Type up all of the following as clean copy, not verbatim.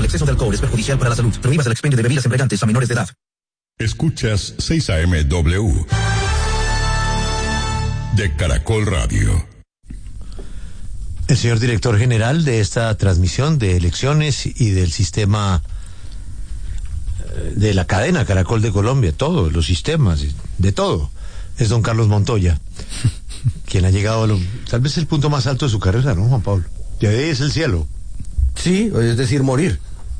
exceso de alcohol es perjudicial para la salud. Prohíbas el expendio de bebidas embriagantes a menores de edad. Escuchas 6 AM/W de Caracol Radio. El señor director general de esta transmisión de elecciones y del sistema de la cadena Caracol de Colombia, todos los sistemas, de todo, es don Carlos Montoya, quien ha llegado a tal vez el punto más alto de su carrera, ¿no, Juan Pablo? De ahí es el cielo. Sí, es decir, morir.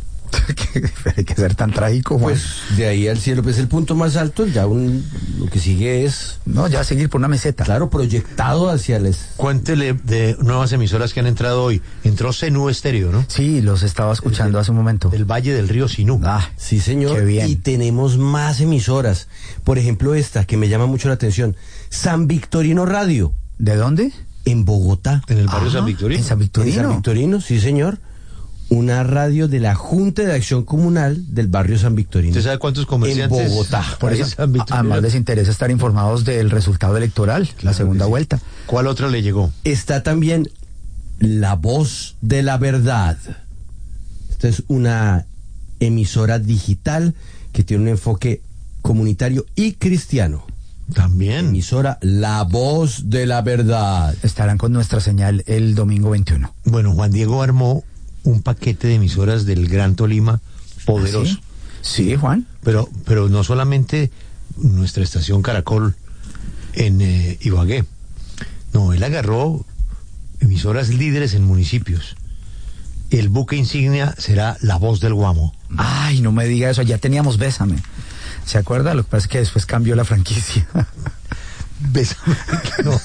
Hay que ser tan trágico, Juan. Pues de ahí al cielo, pues el punto más alto, ya lo que sigue es... No, ya seguir por una meseta. Claro, proyectado hacia el... Cuéntele de nuevas emisoras que han entrado hoy. Entró Zenú Estéreo, ¿no? Sí, los estaba escuchando hace un momento. Del Valle del Río Sinú. Ah, sí, señor. Qué bien. Y tenemos más emisoras. Por ejemplo, esta, que me llama mucho la atención. San Victorino Radio. ¿De dónde? En Bogotá. En el barrio San Victorino. En San Victorino. En San Victorino, sí, señor. Una radio de la Junta de Acción Comunal del barrio San Victorino. ¿Usted sabe cuántos comerciantes? En Bogotá. Por eso, además les interesa estar informados del resultado electoral, la segunda vuelta. ¿Cuál otra le llegó? Está también La Voz de la Verdad. Esta es una emisora digital que tiene un enfoque comunitario y cristiano. También. Emisora La Voz de la Verdad. Estarán con nuestra señal el domingo 21. Bueno, Juan Diego armó un paquete de emisoras del Gran Tolima poderoso. ¿Ah, sí? Sí, Juan. Pero no solamente nuestra estación Caracol en Ibagué. No, él agarró emisoras líderes en municipios. El buque insignia será La Voz del Guamo. Ay, no me diga eso, ya teníamos Bésame. ¿Se acuerda? Lo que pasa es que después cambió la franquicia. Bésame. No.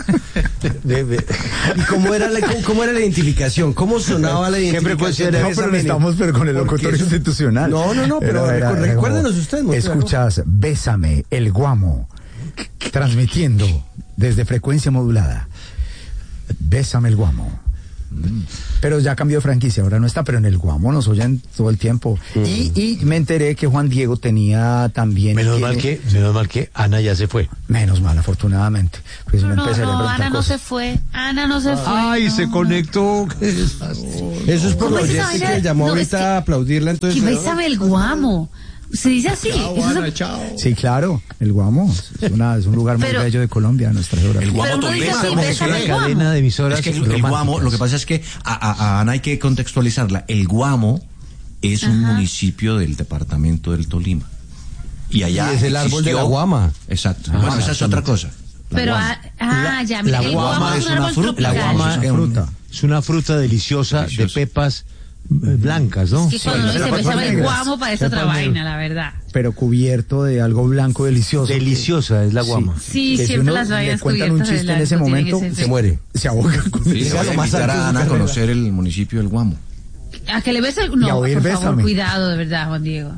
¿Y cómo era la identificación? ¿Cómo sonaba la identificación? ¿Qué frecuencia era? No, pero estamos con el locutor institucional. No, pero recuérdenos usted. Escuchas Bésame, el Guamo, transmitiendo desde frecuencia modulada. Bésame el Guamo. Pero ya cambió de franquicia, ahora no está, pero en el Guamo nos oyen todo el tiempo. Y me enteré que Juan Diego tenía también... Menos mal que Ana ya se fue. Menos mal, afortunadamente. Pues no, Ana no se fue. Ay, se conectó. Eso es por la oyente que llamó ahorita a aplaudirla, entonces... Bésame el Guamo. Se dice así. Chao. Sí, claro, el Guamo es un lugar muy bello de Colombia, nuestra geografía. El Guamo es una cadena de emisoras. Es que el Guamo, lo que pasa es que a Ana hay que contextualizarla. El Guamo es un municipio del departamento del Tolima. Y allá es el árbol de la guama. Exacto. Bueno, esa es otra cosa. Pero, ya, mira, el guamo es un árbol tropical. La guama es una fruta deliciosa de pepas blancas, ¿no? Sí, cuando se besaba el guamo parece otra vaina, la verdad. Pero cubierto de algo blanco delicioso. Deliciosa es la guama. Sí, que siempre si las vainas le cuentan un chiste en ese momento, se muere. Se ahoga. Sí, le voy a invitar a Ana a conocer el municipio del Guamo. A que le bese el... No, por Bésame. favor, cuidado, de verdad, Juan Diego.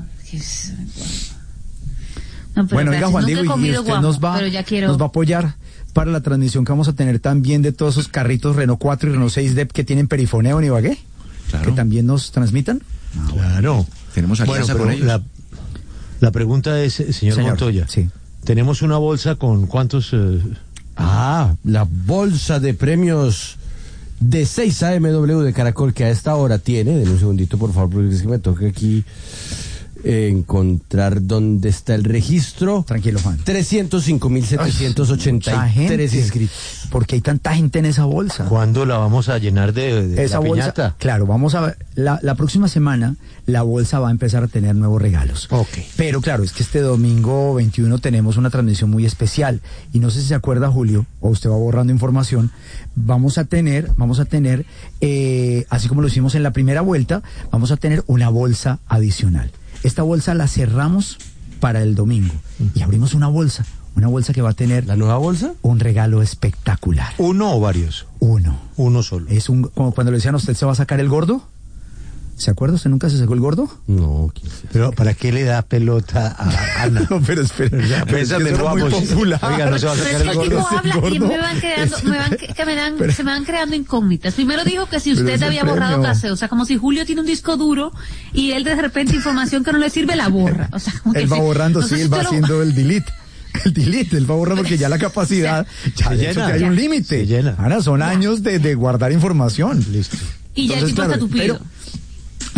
No, bueno, oiga, Juan Diego, y usted guamo, nos va a apoyar para la transmisión que vamos a tener también de todos esos carritos Renault 4 y Renault 6 DEP que tienen perifoneo en Ibagué. Claro. Que también nos transmitan. Claro. Tenemos alianza con ellos. La pregunta es, señor Montoya. Sí. Tenemos una bolsa con ¿cuántos? La bolsa de premios de 6 AMW de Caracol que a esta hora tiene. Denme un segundito, por favor, porque es que me toca aquí encontrar dónde está el registro. Tranquilo, Juan. 305.783 inscritos. ¿Por qué hay tanta gente en esa bolsa? ¿Cuándo la vamos a llenar de esa la bolsa? piñata? Claro, vamos a ver. La próxima semana la bolsa va a empezar a tener nuevos regalos. Okay. Pero claro, es que este domingo 21 tenemos una transmisión muy especial. Y no sé si se acuerda, Julio, o usted va borrando información. Vamos a tener, así como lo hicimos en la primera vuelta, vamos a tener una bolsa adicional. Esta bolsa la cerramos para el domingo y abrimos una bolsa que va a tener... ¿La nueva bolsa? Un regalo espectacular. ¿Uno o varios? Uno solo. Es como cuando le decían a usted, ¿se va a sacar el gordo? ¿Se acuerda? ¿Usted nunca se sacó el gordo? No. Pero ¿para qué le da pelota a Ana? No, pero espera. Bésame el Guamo. Oiga, no se va a sacar el gordo. Habla y se me van creando incógnitas. Primero dijo que si usted había borrado clase, o sea, como si Julio tiene un disco duro y él de repente información que no le sirve la borra. O sea, como él va borrando, sí, él va haciendo el delete. Él va borrando porque ya la capacidad, ya de hecho que hay un límite. Ahora son años de guardar información. Listo. Y ya el tipo está tupido.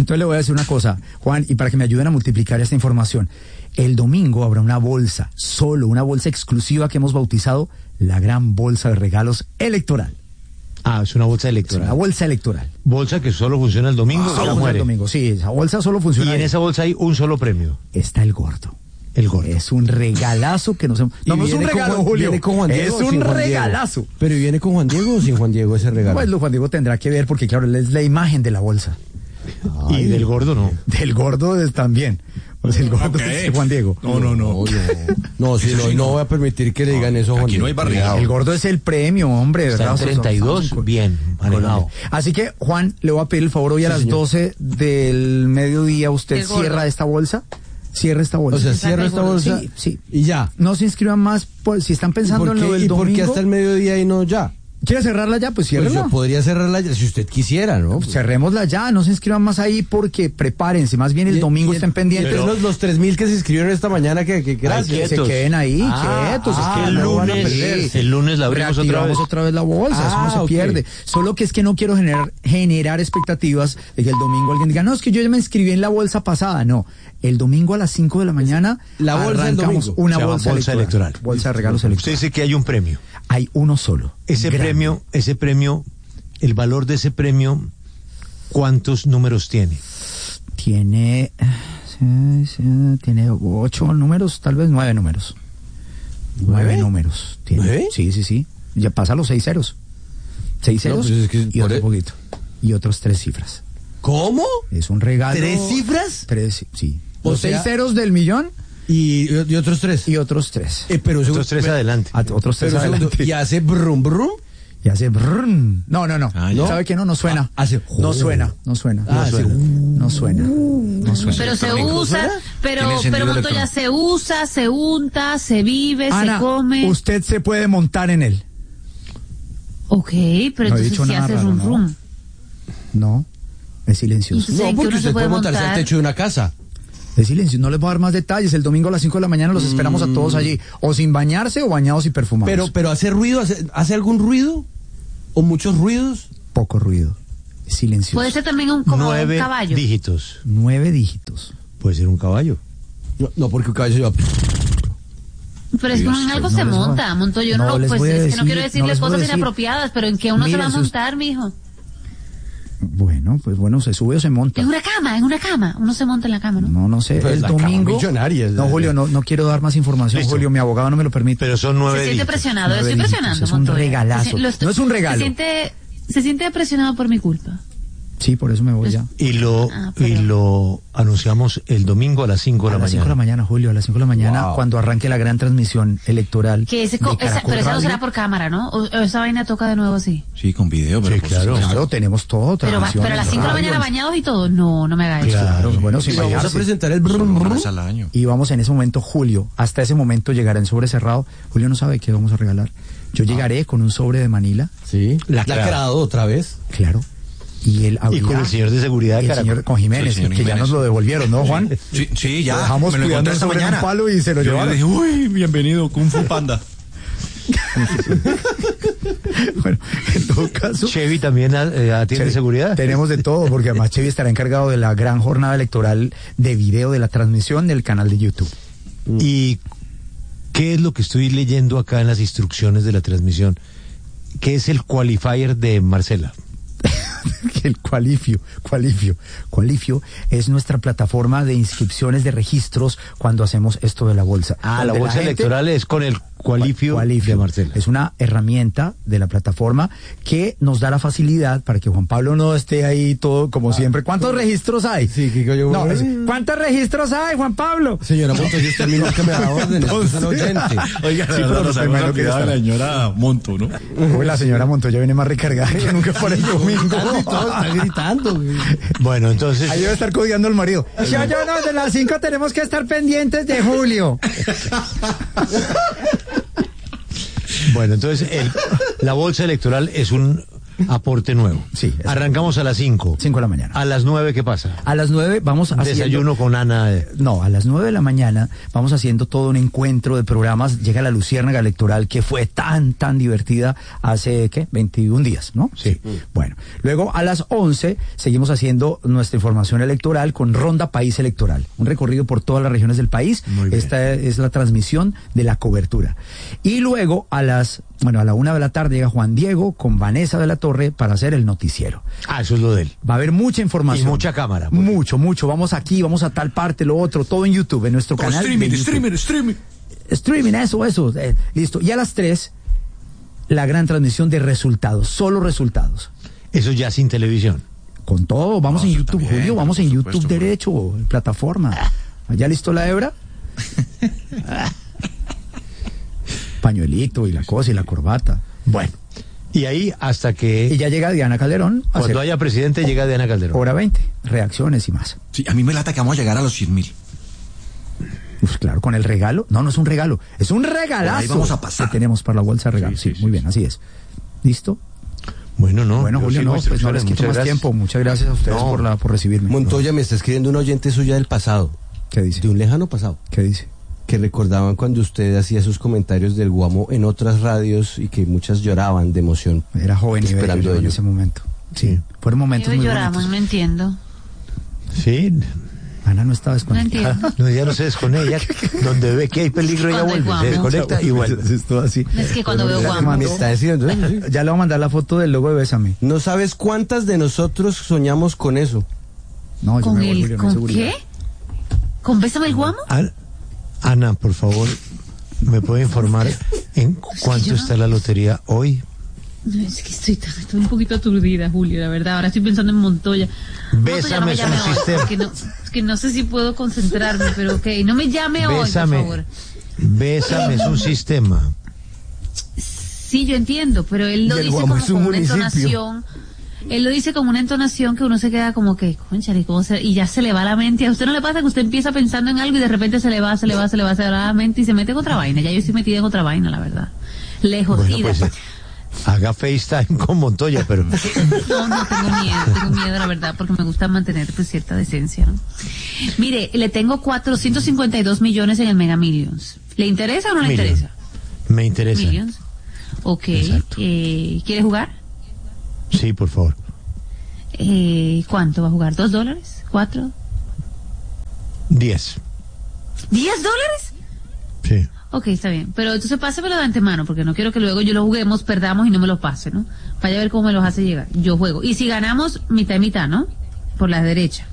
Entonces le voy a decir una cosa, Juan, y para que me ayuden a multiplicar esta información. El domingo habrá una bolsa, solo una bolsa exclusiva que hemos bautizado la gran bolsa de regalos electoral. Ah, es una bolsa Es electoral. una bolsa electoral. Bolsa que solo funciona el domingo. Solo y la funciona muere. el domingo, sí, esa bolsa solo Y funciona. en ahí. esa bolsa hay un solo premio. Está el gordo. El gordo. Es un regalazo que nos hemos... Y No, no es un viene con regalo, Juan- Julio. viene con Juan Diego Es o sin un Juan Diego. regalazo. Pero ¿y viene con Juan Diego o sin Juan Diego ese regalo? Pues Juan Diego tendrá que ver porque, claro, él es la imagen de la bolsa. Y del gordo no. Del gordo también. O sea, el gordo es Juan Diego. No, si no, no voy a permitir que le digan eso a Juan Aquí no hay Diego. barriado. El gordo es el premio, hombre. Está en ¿verdad? 32, bien manejado. Así que, Juan, le voy a pedir el favor hoy a las señor. 12 del mediodía. ¿Usted El gordo. cierra esta bolsa? Cierra esta bolsa. O sea, cierra esta bolsa Sí, sí. y ya. No se inscriban más, pues, si están pensando en lo del ¿Y por domingo. qué hasta el mediodía y no ya? ¿Quiere cerrarla ya? Pues Pues ciérrela. yo podría cerrarla ya, si usted quisiera, ¿no? Cerrémosla ya, no se inscriban más ahí porque prepárense, más bien el domingo estén pendientes. Entonces los 3.000 que se inscribien esta mañana, que gracias. Que se quietos. queden ahí, Ah, quietos. ah, es que el no van a lunes- perder. el lunes la abrimos Reactivamos otra vez la bolsa, eso no se ok. pierde. Solo que es que no quiero generar expectativas de que el domingo alguien diga, no, es que yo ya me inscribí en la bolsa pasada. No, el domingo a las 5 de la mañana La bolsa del arrancamos domingo. una Se llama bolsa, bolsa electoral. Bolsa de regalos Usted electorales. dice que hay un premio. Hay uno solo. Ese grande. premio, el valor de ese premio, ¿cuántos números tiene? Tiene 8 números, tal vez 9 números. 9 números. Tiene. ¿Nueve? Sí. Ya pasa los 6 ceros. 6 No, ceros pues es que y por otro e- poquito. Y otros 3 cifras. ¿Cómo? Es un regalo. ¿3 cifras? 3, sí. O Los 6 sea- ceros del millón Y otros 3. y otros 3. Pero Otros tres adelante. Otros 3 Pero segundo, adelante. y hace brum brum. Y hace brrrn. No. Ah, ya. ¿Sabe qué? No suena. Hace No suena. Ah, hace No suena. Pero se usa, pero Tiene sentido Montoya, electrónico. se usa, se unta, se vive, Ana, se come. usted se puede montar en él. Ok, pero No he entonces dicho si nada hace raro, rum ¿no? rum. No. Es silencioso. Entonces, No, ¿en qué porque uno se usted puede puede montarse al montar? techo de una casa. Es silencio, no les voy a dar más detalles. El domingo a las 5 de la mañana los esperamos a todos allí, o sin bañarse o bañados y perfumados. Pero hace ruido, hace algún ruido o muchos ruidos. Poco ruido, es silencioso. Puede ser también como 9 un caballo. dígitos. 9 dígitos. Puede ser un caballo. No, porque un caballo lleva. Pero es que en algo se les voy- monta, Montoya. no No, les pues voy a es que decir, no quiero no decirle les voy a cosas decir. inapropiadas, pero ¿en qué uno se Miren, va a sus- montar, mijo? Bueno, pues bueno, se sube o se monta. En una cama. Uno se monta en la cama, ¿no? No sé, Pues el la cama domingo. millonaria, No, Julio, no quiero dar más información, Listo. Julio, mi abogado no me lo permite. Pero son 9 Se siente dígitos. presionado, 9 estoy dígitos, presionando, es un Montoya. regalazo. No es un regalo. Se siente presionado por mi culpa. Sí, por eso me voy ya. Y lo perdón. anunciamos el domingo a las 5 de A la las 5 de la mañana. mañana, Julio, a las 5 de la mañana, Wow. cuando arranque la gran transmisión electoral. Que ese, de Caracol pero esa no Radio. será por cámara, ¿no? O esa vaina toca de nuevo así. Sí, con video, pero Sí, por claro. supuesto. Claro, tenemos todo. Pero a las 5 de la mañana bañados y todo. No me haga eso. Claro, bueno, sin Y vamos a bañarse. presentar el Solo brum una brum. vez al año. Y vamos en ese momento, Julio, hasta ese momento llegará en sobre cerrado. Julio no sabe qué vamos a regalar. Yo llegaré con un sobre de Manila, Sí. Lacrado. Lacrado otra vez. claro. Y él Y abrirá. con el señor de seguridad de el Caracol. señor con Jiménez, Sí, señor que ya Jiménez. nos lo devolvieron, ¿no, Juan? Sí, ya. Lo dejamos me lo cuidando encontré el esta sobre en mañana. un palo y se lo Yo llevaron. le dije, uy, bienvenido, Kung Fu Panda. Bueno, en todo caso. Chevy también atiende Sí, seguridad. Tenemos de todo, porque además Chevy estará encargado de la gran jornada electoral de video de la transmisión del canal de YouTube. ¿Y qué es lo que estoy leyendo acá en las instrucciones de la transmisión? ¿Qué es el qualifier de Marcela? El Qualifio es nuestra plataforma de inscripciones de registros cuando hacemos esto de la bolsa. La Donde bolsa gente- electoral es con el qualifio de Marcela. Es una herramienta de la plataforma que nos da la facilidad para que Juan Pablo no esté ahí todo como siempre. ¿Cuántos registros hay? Sí, que yo- No, ¿cuántos registros hay, Juan Pablo? Señora Montoya, usted a mí nunca me da órdenes, usted es un oyente. Oiga, Sí, pero me imagino que la estará. señora Monto, ¿no? Uy, la señora Montoya viene más recargada que nunca por el domingo. Está gritando. Bueno, entonces, Ahí debe estar codiando el marido. Yo no, de las 5 tenemos que estar pendientes de Julio. la bolsa electoral es un aporte nuevo. Sí, exacto. Arrancamos a las 5. 5 de la mañana. A las 9, ¿qué pasa? A las 9 vamos haciendo... Desayuno con Ana. No, a las 9 de la mañana vamos haciendo todo un encuentro de programas. Llega la Luciérnaga Electoral, que fue tan divertida hace, 21 días, ¿no? Sí. Bueno, luego a las 11 seguimos haciendo nuestra información electoral con Ronda País Electoral. Un recorrido por todas las regiones del país. Muy bien. Esta es la transmisión de la cobertura. Y luego a la 1 de la tarde llega Juan Diego con Vanessa de la Torre para hacer el noticiero. Ah, eso es lo de él. Va a haber mucha información. Y mucha cámara. Mucho. Vamos aquí, vamos a tal parte, lo otro, todo en YouTube, en nuestro canal. Streaming, eso. Listo. Y a las 3, la gran transmisión de resultados, solo resultados. Eso ya sin televisión. Con todo, vamos en YouTube, también, Julio, vamos en por YouTube supuesto, derecho, en plataforma. ¿Ya listo la hebra? Pañuelito y la cosa y la corbata. Bueno, y ahí hasta que... Y ya llega Diana Calderón. a Cuando hacer haya presidente llega Diana Calderón. hora 20, reacciones y más. Sí, a mí me lata que vamos a llegar a los 100.000. Pues claro, con el regalo. No es un regalo, es un regalazo. Por ahí vamos a pasar. Que tenemos para la bolsa de regalos. Sí, muy bien, así es. ¿Listo? Bueno, no. Bueno, yo Julio, sigo no, pues no les instrucciones, quito muchas más gracias. tiempo. Muchas gracias a ustedes No. por recibirme. Montoya, me está escribiendo un oyente suya del pasado, ¿Qué dice? de un lejano pasado, ¿Qué dice? que recordaban cuando usted hacía sus comentarios del Guamo en otras radios y que muchas lloraban de emoción. Era joven y bello Esperando yo en ello. ese momento. Sí. Fueron momentos Yo muy lloramos, bonitos. no entiendo. Sí. Ana no estaba No desconectada. entiendo. No, ya no se desconecta. Ella, donde ve que hay peligro, ella Cuando hay vuelve. Se guamo. desconecta y vuelve. Es todo así. Es que cuando veo Ya le guamo. mandó- Me está diciendo, ¿sí? Ya le voy a mandar la foto del logo de Bésame. No sabes cuántas de nosotros soñamos con eso. No, yo ¿Con me voy, el, Julio, no hay con seguridad. qué? ¿Con Bésame el Guamo? Ana, por favor, ¿me puede informar en cuánto yo no- está la lotería hoy? No, es que estoy un poquito aturdida, Julio, la verdad. Ahora estoy pensando en Montoya. Bésame, no me llame es un hoy, sistema. porque es que no sé si puedo concentrarme, pero ok, no me llame hoy, por favor. Bésame es un sistema. Sí, yo entiendo, pero él lo Y el dice Guamo como es un con una municipio. entonación. Él lo dice como una entonación que uno se queda como que, cónchale, ¿cómo se...? Y ya se le va la mente. ¿A usted no le pasa que usted empieza pensando en algo y de repente se le va la mente y se mete en otra vaina? Ya yo estoy metida en otra vaina, la verdad. Lejos. Bueno, y pues haga FaceTime con Montoya, pero... no tengo miedo, la verdad, porque me gusta mantener pues cierta decencia, ¿no? Mire, le tengo 452 millones en el Mega Millions. ¿Le interesa o no le Million. interesa? Me interesa. Millions. Ok. Exacto. ¿Quiere jugar? Sí, por favor. ¿Cuánto va a jugar? ¿$2? ¿4? 10. ¿$10? Sí. Ok, está bien. Pero entonces pásemelo de antemano, porque no quiero que luego yo lo juguemos, perdamos y no me lo pase, ¿no? Vaya a ver cómo me los hace llegar. Yo juego. Y si ganamos, mitad y mitad, ¿no? Por la derecha.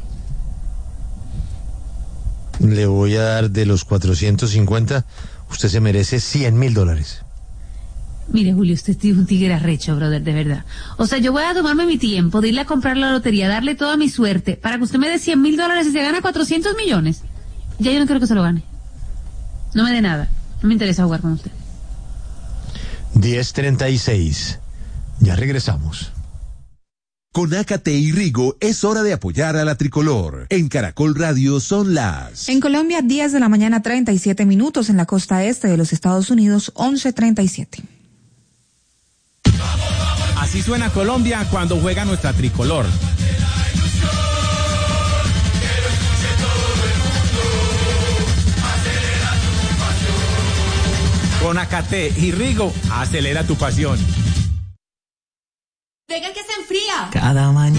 Le voy a dar de los 450, usted se merece $100,000. Mire, Julio, usted es un tigre arrecho, brother, de verdad. O sea, yo voy a tomarme mi tiempo de irle a comprar la lotería, darle toda mi suerte, para que usted me dé $100,000 y se gana 400 millones. Ya yo no quiero que se lo gane. No me dé nada. No me interesa jugar con usted. 10:36. Ya regresamos. Con Ácate y Rigo es hora de apoyar a la tricolor. En Caracol Radio son las... En Colombia, 10 de la mañana, 37 minutos. En la costa este de los Estados Unidos, 11:37. Así suena Colombia cuando juega nuestra tricolor. Con Ácate y Rigo, acelera tu pasión. Venga que se enfría. Cada mañana.